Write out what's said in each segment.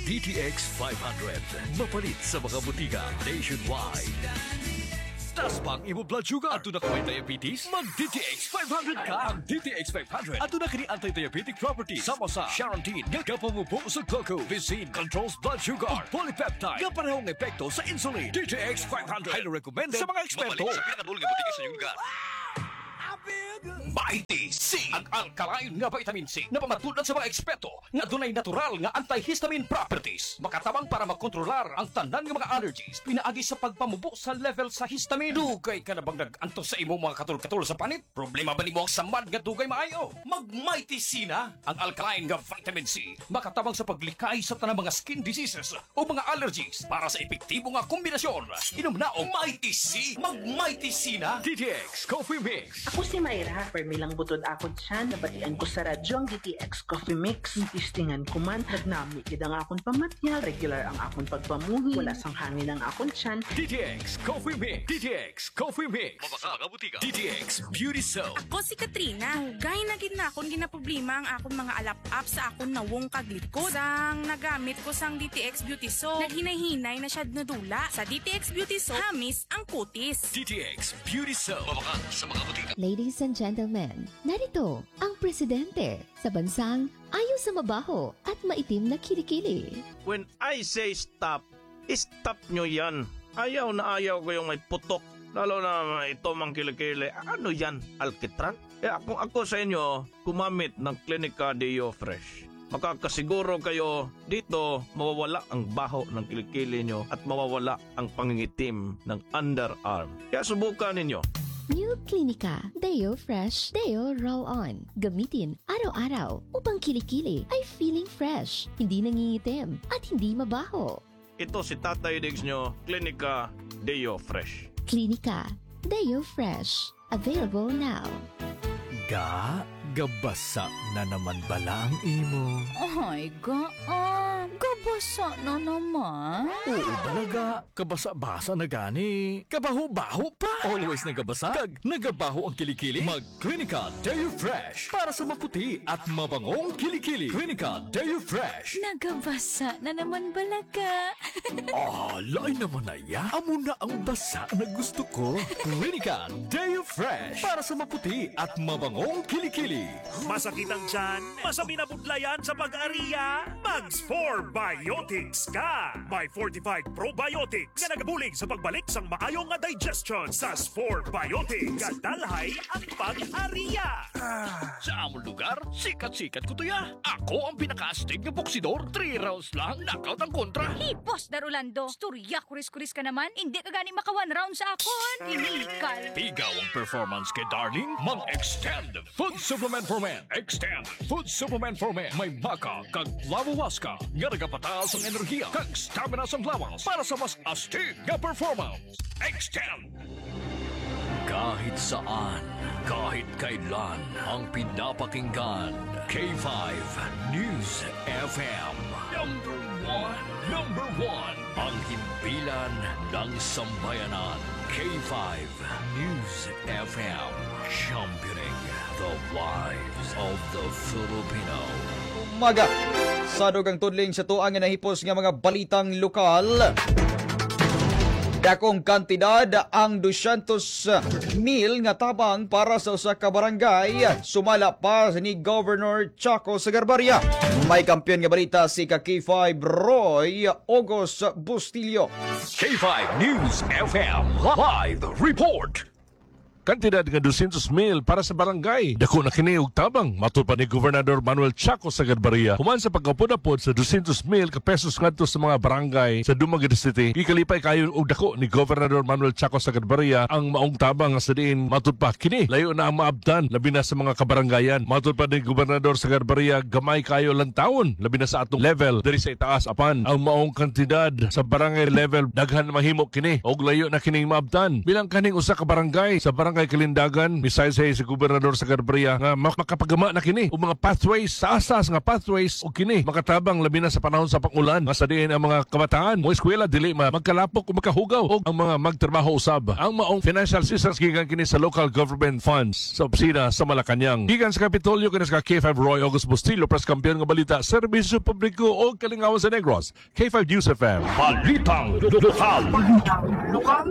DTX 500. Mapalit sa mga butika nationwide. Tas pang imo blood sugar. Ato na kung may diabetes, mag-DTX 500 ka. Ang DTX 500. Ato na kini anti-diabetic properties. Sama sa Charantine, gagapamupo sa cocoa, Vicine, controls blood sugar, ug polypeptide, nga parehong epekto sa insulin. DTX 500. Highly recommended sa mga eksperto. Mabalik sa pinakadulong butika sa iyong lugar. Mighty C, ang alkaline nga vitamin C na pamatulan sa mga eksperto nga dunay natural nga antihistamine properties, makatabang para makontrolar ang tanan nga mga allergies pinaagi sa pagpamubo sa level sa histamine. Dugay ka na bang nag-antos sa imong mga katul-katul sa panit? Problema ba nimo ang samad nga dugay maayo? Mag Mighty C na, ang alkaline nga vitamin C makatabang sa paglikay sa tanang mga skin diseases o mga allergies para sa epektibo nga kombinasyon. Inom na og Mighty C. Mag Mighty C na. DTX Coffee Mix. Ako si Mayra, permilang butod ako siya, nabatian ko sa radyo ang DTX Coffee Mix. Tistingan ko man, nagnami kid ang akong pamatyal, regular ang akong pagpamuhi, wala sang hangin ang akong tiyan. DTX Coffee Mix. DTX Coffee Mix. Mabasa mga butika. DTX Beauty Soap. Ako si Katrina. Hugay na gid na akong ginaproblema ang akong mga alap-up sa akong nawong kaglikod. Sang nagamit ko sang DTX Beauty Soap, naghinay-hinay na siya nadula. Sa DTX Beauty Soap, hamis ang kutis. DTX Beauty Soap. Mabaka sa mga butika. Ladies and gentlemen, narito ang presidente sa bansang ayaw sa mabaho at maitim na kilikili. When I say stop, stop nyo yan. Ayaw na ayaw ko yung may putok. Lalo na ito mang kilikili. Ano yan? Alkitran? Ako sa inyo, gumamit ng Clinica Deo Fresh. Makakasiguro kayo dito mawawala ang baho ng kilikili nyo at mawawala ang pangingitim ng underarm. Kaya subukan ninyo. New Clinica Deo Fresh Deo Roll-On. Gamitin araw-araw upang kilikili ay feeling fresh, hindi nangingitim at hindi mabaho. Ito si Tatay Diggs nyo, Clinica Deo Fresh. Clinica Deo Fresh. Available now. Gabasa na naman bala ang imo. Ay, gabasa na naman. Oo balaga, kabasa-basa na gani. Kabaho-baho pa. Always nagabasa, kag nagabaho ang kilikili. Mag Clinica Deo Fresh para sa maputi at mabangong kilikili. Clinica Deo Fresh. Nagabasa na naman balaga. Lain naman na ya. Amo na ang basa na gusto ko. Clinica Deo Fresh para sa maputi at mabangong kilikili. Masakit ang tiyan? Masabi na budlayan sa pag-ariya? Mags 4 Biotics ka! May 45 probiotics nga nagabulig sa pagbalik sang maayong nga digestion sa 4 Biotics. Kadalhay ang pag-ariya! Sa among lugar, sikat-sikat ko to ya. Ako ang pinaka-astig na boksidor. 3 rounds lang, knockout ang kontra. Hipos, Darulando. Storya, kuris-kuris ka naman. Hindi ka gani maka 1 round sa akon. Inikal. Pigaw ang performance kay Darling. Mag-extend food supplement for men. Extend food supplement for men. May baka kag lawawaska. Nga nagapataas ang enerhiya kag stamina sa lawas para sa mas astig nga performance. Extend. Kahit saan, kahit kailan, ang pinapakinggan. K5 News FM. Number one. Ang himpilan ng sambayanan. K5 News FM. Championing the lives of the Filipino. Umaga sa dugang tudling sa tuang nga nahipos nga mga balitang lokal. Dakong kantidad ang 200,000 nga tabang para sa usa ka barangay. Sumala pa ni Governor Chaco Sagarbarya. May kampiyon nga balita si K5 Roy Ogos Bustillo. K5 News FM Live Report. Kantidad nga 200,000 para sa barangay. Dako na kini og tabang matud pa ni Gobernador Manuel Chaco Sagarbarya. Human sa pagkapod-apod sa 200,000 ka pesos ngadto sa mga barangay sa Dumaguete City. Gikalipay kayo og dako ni Gobernador Manuel Chaco Sagarbarya ang maong tabang nga sa diin matud pa kini layo na ang maabdan labi na sa mga kabarangayan. Matud pa ni Gobernador Sagarbarya gamay kayo lang taon labi na sa atong level diri sa itaas apan ang maong kantidad sa barangay level daghan mahimo kini og layo na kining maabdan bilang kaning usa ka barangay sa barangay barangay Kalindagan misay sa gobernador sa Garbaria nga makapagama na kini o mga pathways sa asas nga pathways o kini makatabang labi na sa panahon sa pangulan nga sa diin ang mga kabataan mo eskwela dili magkalapok o makahugaw o ang mga magtrabaho usab ang maong financial assistance gikan kini sa local government funds sa opisina sa Malacañang gikan sa Kapitolyo kini sa K5 Roy August Bustillo press kampiyon nga balita serbisyo publiko o kalingawan sa Negros K5 News FM Balitang lokal.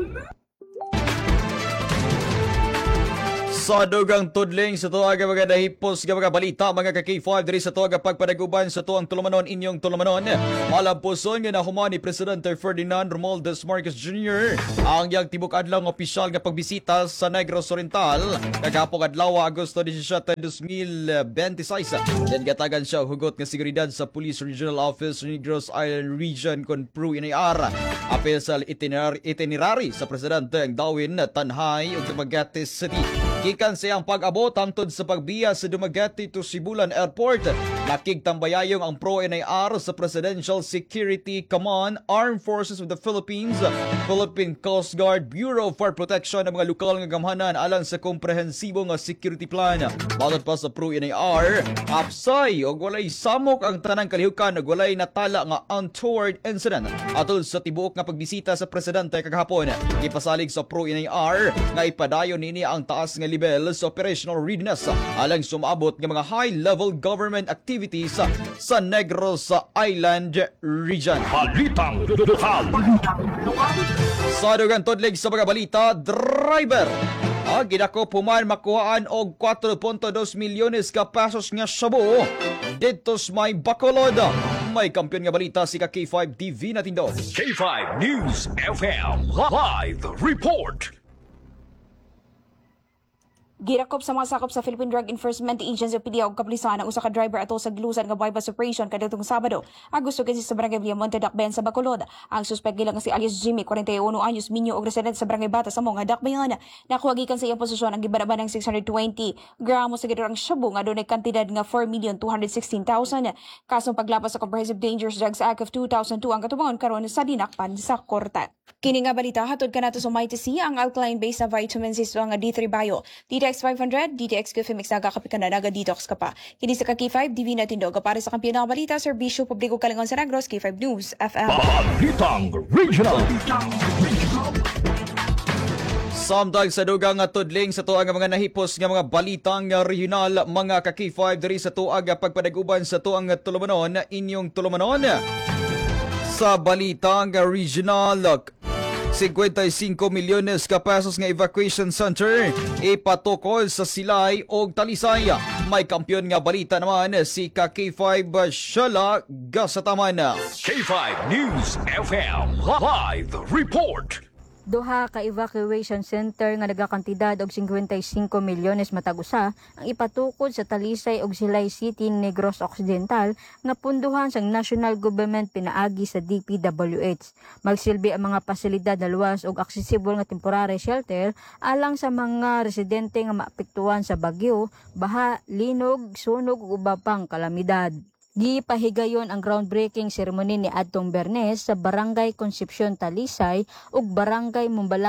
Sa dugang tudling sa tuwag mga nahipos mga balita mga ka-K5 diri sa tuwag pagpadaguban sa tuwang tulumanon inyong tulumanon. Malampuson nga nahuman ni Presidente Ferdinand Romualdez Marcos Jr. ang yang tibok adlaw nga opisyal nga pagbisita sa Negros Oriental kagapong adlaw Agosto 17, 2026. Den gatagan siya hugot nga seguridad sa Police Regional Office Negros Island Region kon Pru Inayar. Apel sa itinerary sa Presidente ang dawin Tanhay ug Dumaguete City. Gikan sa iyang pag-abot hangtod sa pagbiya sa Dumaguete to Sibulan Airport, nakigtambayayong ang Pro-NAR sa Presidential Security Command, Armed Forces of the Philippines, Philippine Coast Guard, Bureau of Fire Protection ng mga lokal nga gamhanan alang sa komprehensibo nga security plan. Balot pa sa Pro-NAR, apsay o walay samok ang tanang kalihukan ug walay natala nga untoward incident atol sa tibuok nga pagbisita sa Presidente kagahapon. Ipasalig sa Pro-NAR nga ipadayon nini ang taas nga level sa operational readiness alang sumabot ng mga high-level government activities sa Negros Island region. Balitang lokal. Sa dugang tudlig sa mga balita, driver ginako puman makuhaan og 4.2 milyones ka pesos nga shabu dito sa may Bacolod. May kampiyon nga balita si K5 TV na tindo. K5 News FM Live Report. Girakop sa mga sakop sa Philippine Drug Enforcement Agency o PDEA og kapulisan ang usa ka driver ato sa gilusan nga bypass operation kadtong Sabado. Agosto kasi sa Barangay Villamonte, Dakbayan sa Bacolod. Ang suspect gilang si alias Jimmy, 41 anyos, minyo og resident sa Barangay Bata sa mga Dakbayan. Nakuha gikan sa iyang posisyon ang gibaraban ng 620 gramos sa gidarang shabu nga dunay kantidad nga 4,216,000. Kasong paglapas sa Comprehensive Dangerous Drugs Act of 2002 ang katubangon karon sa dinakpan sa korte. Kini nga balita hatod kanato sa MITC ang alkaline-based na vitamins nga D3 Bio. DTX 500, DTX Gufimix nagakapit na naga-detox ka pa. Kini sa K5, DV na tindog para sa kampiyon ng balita, Serbisyo Publiko Kalingon sa Negros, K5 News FM. Balitang Regional. Samtang sa dugang nga tudling sa tuag nga mga nahipos nga mga balitang regional mga ka-K5 diri sa tuag pagpadaguban sa tuang tulumanon inyong tulumanon. Sa balitang regional 55 milyones ka pesos nga evacuation center ipatukol sa Silay og Talisay. May kampiyon nga balita naman si K5 Shala Gasataman. K5 News FM Live Report. Duha ka evacuation center nga nagakantidad og 55 milyones matag usa ang ipatukod sa Talisay ug Silay City, Negros Occidental nga punduhan sang national government pinaagi sa DPWH. Magsilbi ang mga pasilidad na luwas ug accessible nga temporary shelter alang sa mga residente nga maapektuhan sa bagyo, baha, linog, sunog ug uba pang kalamidad. Gipahigayon ang groundbreaking ceremony ni adtong Bernes sa Barangay Concepcion Talisay ug Barangay Mumbala